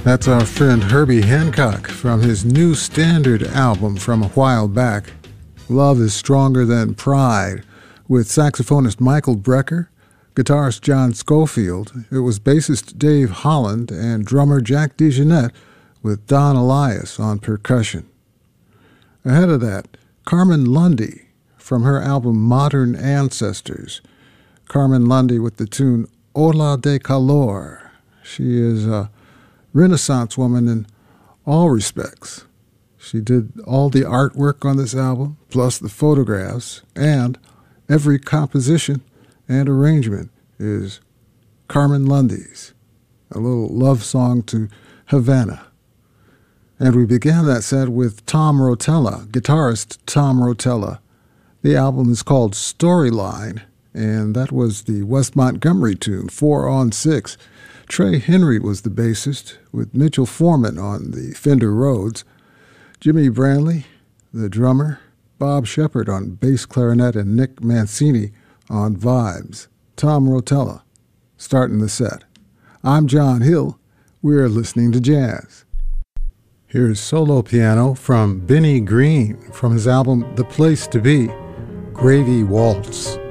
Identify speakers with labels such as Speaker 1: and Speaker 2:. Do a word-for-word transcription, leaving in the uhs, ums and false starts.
Speaker 1: That's our friend Herbie Hancock from his new Standard album from a while back, Love is Stronger Than Pride, with saxophonist Michael Brecker, guitarist John Schofield. It was bassist Dave Holland and drummer Jack DeJohnette with Don Elias on percussion. Ahead of that, Carmen Lundy from her album Modern Ancestors. Carmen Lundy with the tune Ola de Calor. She is a Renaissance woman in all respects. She did all the artwork on this album, plus the photographs, and every composition and arrangement is Carmen Lundy's, a little love song to Havana. And we began that set with Tom Rotella, guitarist Tom Rotella. The album is called Storyline, and that was the West Montgomery tune, Four on Six. Trey Henry was the bassist, with Mitchell Foreman on the Fender Rhodes, Jimmy Brantley, the drummer, Bob Shepard on bass clarinet, and Nick Mancini on vibes. Tom Rotella, starting the set. I'm John Hill. We're listening to jazz. Here's solo piano from Benny Green from his album The Place to Be, Gravy Waltz.